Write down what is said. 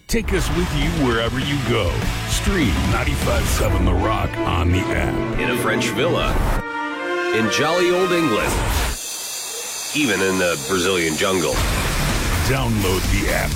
Take us with you wherever you go. Stream 95.7 The Rock on the app. In a French villa. In jolly old England. Even in the Brazilian jungle. Download the app